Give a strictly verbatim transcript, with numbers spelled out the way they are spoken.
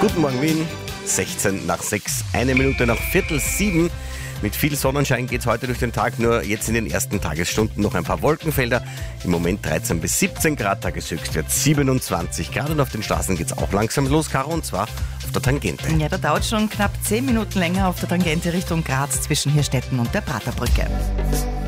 Guten Morgen Wien, sechzehn nach sechs, eine Minute nach Viertel sieben. Mit viel Sonnenschein geht es heute durch den Tag, nur jetzt in den ersten Tagesstunden noch ein paar Wolkenfelder. Im Moment dreizehn bis siebzehn Grad, Tageshöchstwert siebenundzwanzig Grad und auf den Straßen geht es auch langsam los, Caro, und zwar auf der Tangente. Ja, da dauert schon knapp zehn Minuten länger auf der Tangente Richtung Graz zwischen Hirstetten und der Praterbrücke.